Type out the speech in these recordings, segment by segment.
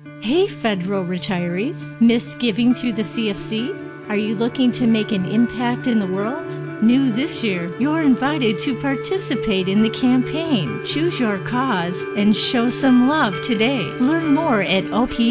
Hey, federal retirees. Missed giving through the CFC? Are you looking to make an impact in the world? New this year, you're invited to participate in the campaign. Choose your cause and show some love today. Learn more at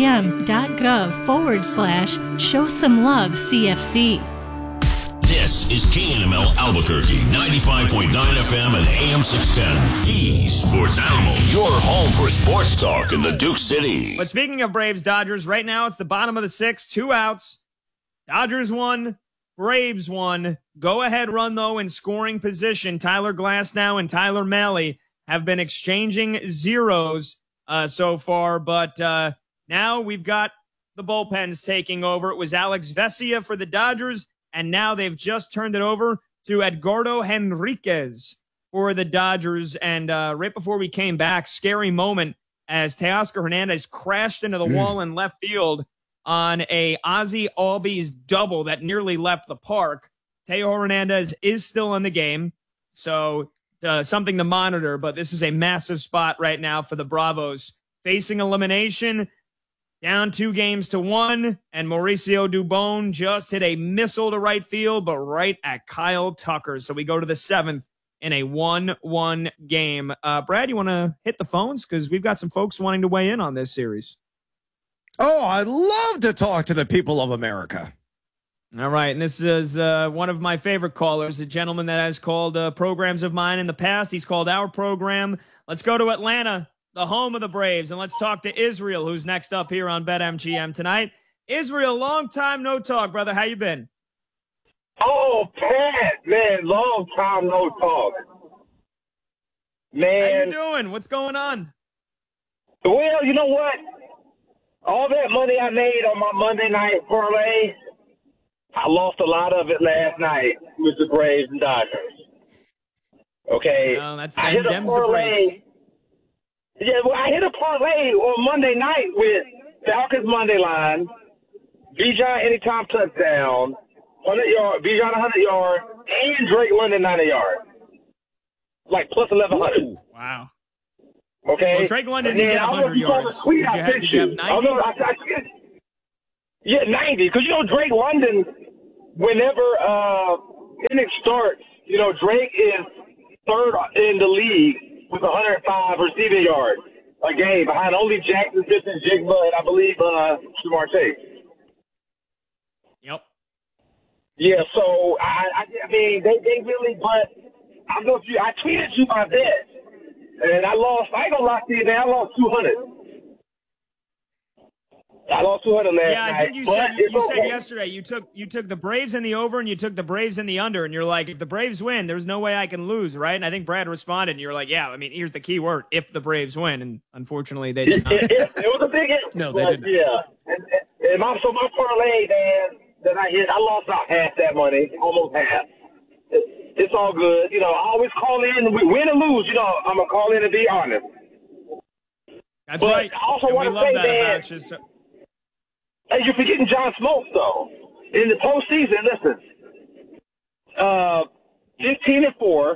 opm.gov/show some love CFC. This is KNML Albuquerque, 95.9 FM and AM 610. The Sports Animal, your home for sports talk in the Duke City. But speaking of Braves-Dodgers, right now it's the bottom of the sixth, 2 outs. Dodgers won, Braves won. Go-ahead run, though, in scoring position. Tyler Glasnow and Tyler Mahle have been exchanging zeros so far, but now we've got the bullpens taking over. It was Alex Vesia for the Dodgers, and now they've just turned it over to Edgardo Henriquez for the Dodgers. And right before we came back, scary moment as Teoscar Hernandez crashed into the wall in left field on a Ozzie Albies double that nearly left the park. Teo Hernandez is still in the game, so something to monitor. But this is a massive spot right now for the Bravos, facing elimination. Down 2-1, and Mauricio Dubon just hit a missile to right field, but right at Kyle Tucker. So we go to the 7th in a 1-1 game. Brad, you want to hit the phones? Because we've got some folks wanting to weigh in on this series. Oh, I'd love to talk to the people of America. All right, and this is one of my favorite callers, a gentleman that has called programs of mine in the past. He's called our program. Let's go to Atlanta, the home of the Braves, and let's talk to Israel, who's next up here on BetMGM tonight. Israel, long time no talk, brother. How you been? Oh, Pat, man, long time no talk. Man. How you doing? What's going on? Well, you know what? All that money I made on my Monday night parlay, I lost a lot of it last night with the Braves and Dodgers. Okay. Well, that's them's the Braves. Yeah, well, I hit a parlay on Monday night with Falcons money line, Bijan anytime touchdown, 100 yard, Bijan 100 yard, and Drake London 90 yard. Like plus 1,100. Ooh, wow. Okay. Well, Drake London didn't have 100 yards. Did you have 90? Yeah, 90. Because, Drake London, whenever inning starts, Drake is third in the league with 105 receiving yards a game behind only Jackson Smith-Njigba and I believe Jamar Chase. Yep. Yeah, so I mean they really, but I don't know if I tweeted you my bet and I lost. I ain't gonna lie to you, man. I lost 200. I lost 200 last night. Yeah, I think you said yesterday you took the Braves in the over and you took the Braves in the under, and you're like, if the Braves win, there's no way I can lose, right? And I think Brad responded, and you're like, yeah, I mean, here's the key word: if the Braves win, and unfortunately they did not. It was a big hit. No, they didn't. Yeah, and my parlay, man, that I hit, I lost about half that money, almost half. It's all good, I always call in, win or lose, I'm gonna call in and be honest. That's right. I also want to say that. Hey, you're forgetting John Smoltz, though. In the postseason, listen, 15-4,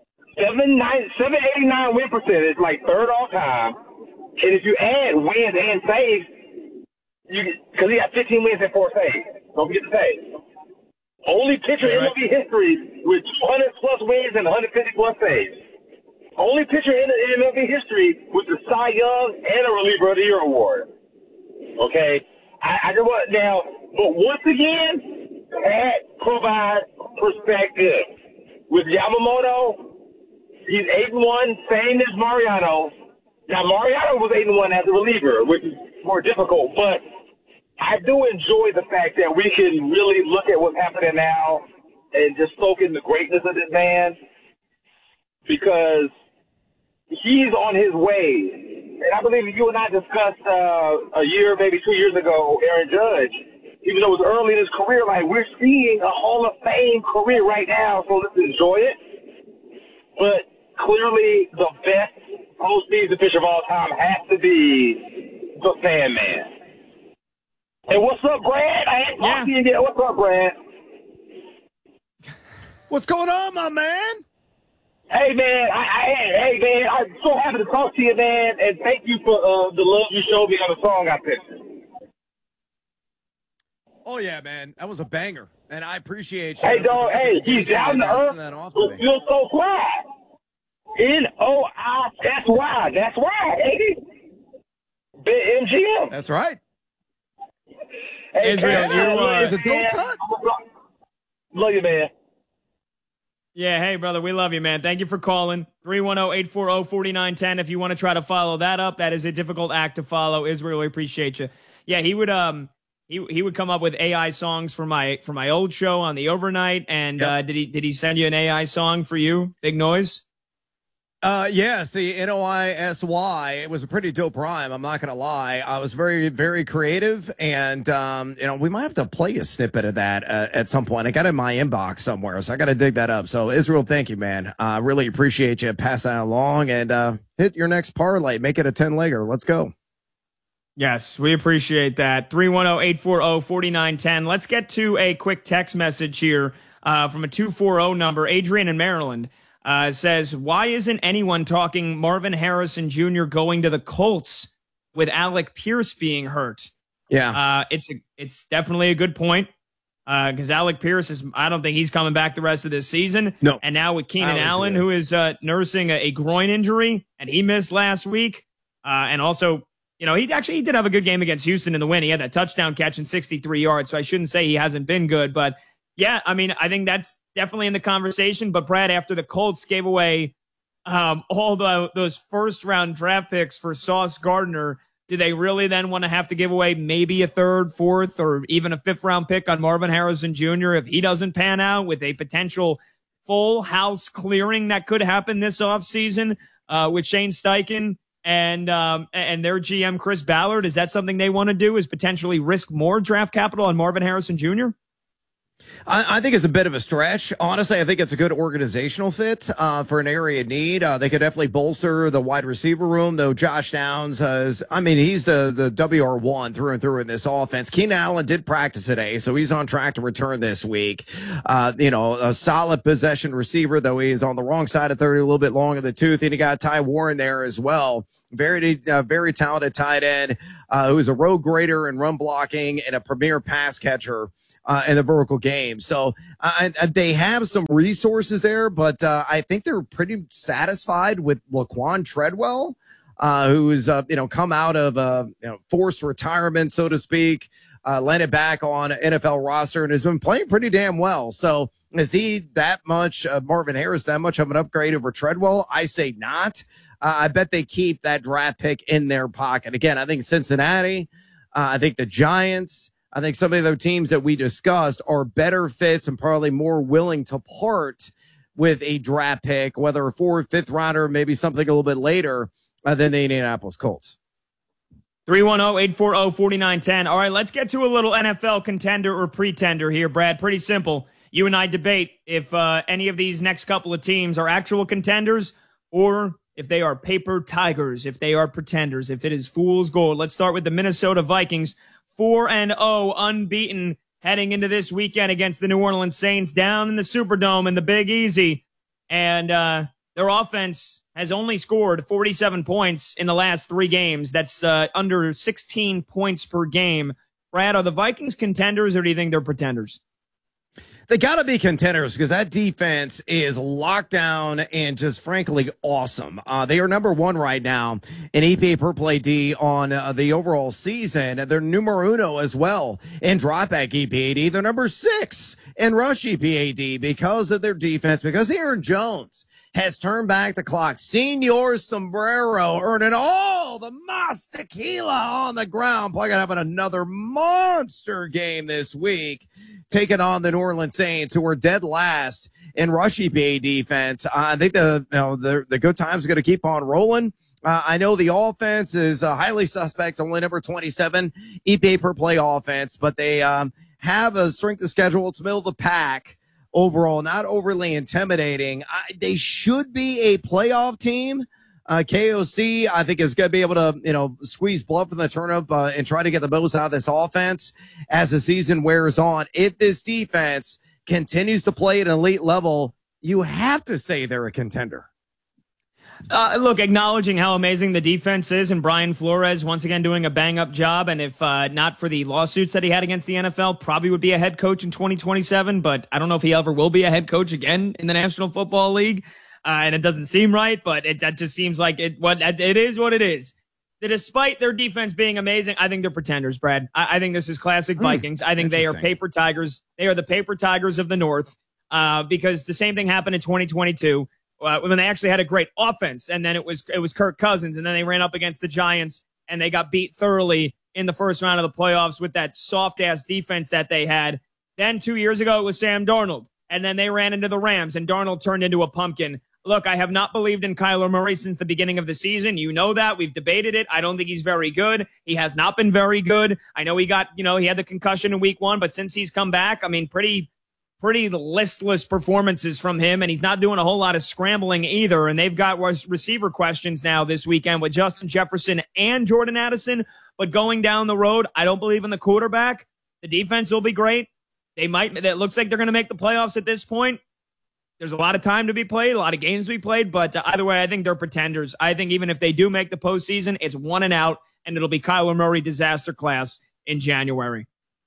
789 win percentage, like third all time. And if you add wins and saves, because he got 15 wins and 4 saves. Don't forget the saves. Only pitcher in MLB history with 200-plus wins and 150-plus saves. Only pitcher in MLB history with the Cy Young and a Reliever of the Year award. Okay? I just want now, but once again, that provides perspective. With Yamamoto, he's 8-1, same as Mariano. Now, Mariano was 8-1 as a reliever, which is more difficult, but I do enjoy the fact that we can really look at what's happening now and just soak in the greatness of this man because he's on his way. And I believe you and I discussed a year, maybe 2 years ago, Aaron Judge, even though it was early in his career, like we're seeing a Hall of Fame career right now, so let's enjoy it. But clearly the best postseason pitcher of all time has to be the Sandman. Hey, what's up, Brad? I ain't talking to you yet. What's up, Brad? What's going on, my man? Hey, man, hey, man, I'm so happy to talk to you, man, and thank you for the love you showed me on the song I picked. Oh, yeah, man. That was a banger, and I appreciate you. Hey, dog, hey, he's down to earth, but you're so fly. N-O-I, that's why, baby. MGM. That's right. Hey, Israel, hey, Is it dope cut? Love you, man. Yeah, hey, brother, we love you, man. Thank you for calling. 310-840-4910. If you want to try to follow that up, that is a difficult act to follow. Israel, we appreciate you. Yeah, he would he would come up with AI songs for my old show on the overnight. And did he send you an AI song for you? Big Noise? Yes, the NOISY. It was a pretty dope rhyme. I'm not going to lie. I was very, very creative. And, we might have to play a snippet of that at some point. I got it in my inbox somewhere, so I got to dig that up. So, Israel, thank you, man. I really appreciate you passing that along and hit your next parlay. Make it a 10-legger. Let's go. Yes, we appreciate that. 310-840-4910. Let's get to a quick text message here from a 240 number. Adrian in Maryland. Says, why isn't anyone talking Marvin Harrison Jr. going to the Colts with Alec Pierce being hurt? Yeah. It's definitely a good point. Because Alec Pierce I don't think he's coming back the rest of this season. No. And now with Keenan Allen, who is nursing a groin injury, and he missed last week. And also, he did have a good game against Houston in the win. He had that touchdown catch in 63 yards. So I shouldn't say he hasn't been good, but yeah, I mean, I think that's definitely in the conversation. But Brad, after the Colts gave away all those first-round draft picks for Sauce Gardner, do they really then want to have to give away maybe a third, fourth, or even a fifth-round pick on Marvin Harrison Jr. if he doesn't pan out with a potential full house clearing that could happen this offseason with Shane Steichen and their GM Chris Ballard? Is that something they want to do, is potentially risk more draft capital on Marvin Harrison Jr.? I think it's a bit of a stretch. Honestly, I think it's a good organizational fit for an area of need. They could definitely bolster the wide receiver room, though Josh Downs he's the WR1 through and through in this offense. Keenan Allen did practice today, so he's on track to return this week. A solid possession receiver, though he's on the wrong side of 30, a little bit long in the tooth. And you got Ty Warren there as well. Very talented tight end who's a road grader and run blocking and a premier pass catcher in the vertical game. So they have some resources there, but I think they're pretty satisfied with Laquan Treadwell, who's come out of forced retirement, so to speak, landed back on an NFL roster and has been playing pretty damn well. So is he that much Marvin Harris, that much of an upgrade over Treadwell? I say not. I bet they keep that draft pick in their pocket. Again, I think Cincinnati, I think the Giants, I think some of the other teams that we discussed are better fits and probably more willing to part with a draft pick, whether a fourth, fifth rounder, maybe something a little bit later than the Indianapolis Colts. 310-840-4910. All right, let's get to a little NFL contender or pretender here, Brad. Pretty simple. You and I debate if any of these next couple of teams are actual contenders or if they are paper tigers, if they are pretenders, if it is fool's gold. Let's start with the Minnesota Vikings, 4-0, unbeaten, heading into this weekend against the New Orleans Saints down in the Superdome in the Big Easy. And their offense has only scored 47 points in the last 3 games. That's under 16 points per game. Brad, are the Vikings contenders or do you think they're pretenders? They got to be contenders because that defense is locked down and just frankly awesome. They are number 1 right now in EPA per play D on the overall season. They're numero uno as well in dropback EPAD. They're number 6 in rush EPAD because of their defense, because Aaron Jones has turned back the clock. Senor Sombrero earning all the Mas Tequila on the ground. Probably going to have another monster game this week, taking on the New Orleans Saints, who are dead last in rush EPA defense. I think the good times are going to keep on rolling. I know the offense is highly suspect, only number 27 EPA per play offense, but they have a strength of schedule. It's middle of the pack overall, not overly intimidating. They should be a playoff team. KOC, I think, is going to be able to, squeeze blood from the turnip and try to get the most out of this offense as the season wears on. If this defense continues to play at an elite level, you have to say they're a contender. Look, acknowledging how amazing the defense is, and Brian Flores once again doing a bang-up job, and if not for the lawsuits that he had against the NFL, probably would be a head coach in 2027, but I don't know if he ever will be a head coach again in the National Football League, and it doesn't seem right, but that just seems like it is what it is. Despite their defense being amazing, I think they're pretenders, Brad. I think this is classic Vikings. I think they are paper tigers. They are the paper tigers of the North, because the same thing happened in 2022. When they actually had a great offense, and then it was Kirk Cousins, and then they ran up against the Giants, and they got beat thoroughly in the first round of the playoffs with that soft-ass defense that they had. Then 2 years ago, it was Sam Darnold, and then they ran into the Rams, and Darnold turned into a pumpkin. Look, I have not believed in Kyler Murray since the beginning of the season. You know that. We've debated it. I don't think he's very good. He has not been very good. I know he had the concussion in week 1, but since he's come back, I mean, pretty listless performances from him, and he's not doing a whole lot of scrambling either. And they've got receiver questions now this weekend with Justin Jefferson and Jordan Addison. But going down the road, I don't believe in the quarterback. The defense will be great. It looks like they're going to make the playoffs at this point. There's a lot of time to be played, a lot of games to be played, but either way, I think they're pretenders. I think even if they do make the postseason, it's 1 and out, and it'll be Kyler Murray disaster class in January.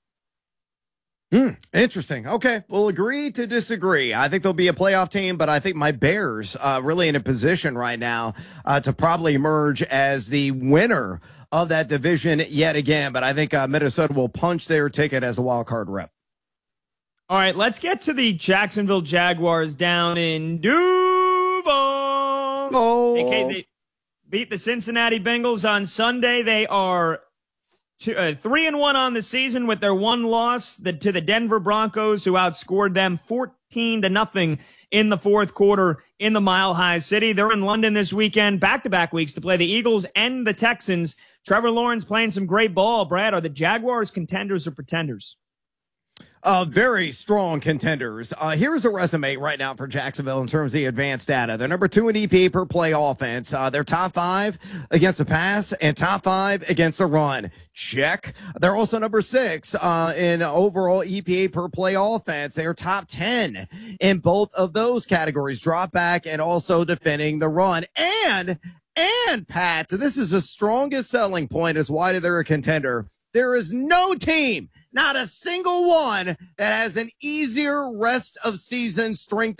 Interesting. Okay, we'll agree to disagree. I think they'll be a playoff team, but I think my Bears really in a position right now to probably emerge as the winner of that division yet again. But I think Minnesota will punch their ticket as a wild card rep. All right, let's get to the Jacksonville Jaguars down in Duval. They beat the Cincinnati Bengals on Sunday. They are 3-1 on the season with their one loss to the Denver Broncos, who outscored them 14-0 in the fourth quarter in the Mile High City. They're in London this weekend, back-to-back weeks, to play the Eagles and the Texans. Trevor Lawrence playing some great ball. Brad, are the Jaguars contenders or pretenders? Very strong contenders. Here's a resume right now for Jacksonville in terms of the advanced data. They're number 2 in EPA per play offense. They're top 5 against the pass and top 5 against the run. Check. They're also number 6 in overall EPA per play offense. They are top 10 in both of those categories, drop back and also defending the run. And Pat, this is the strongest selling point as why they're a contender. There is no team, not a single one, that has an easier rest of season strength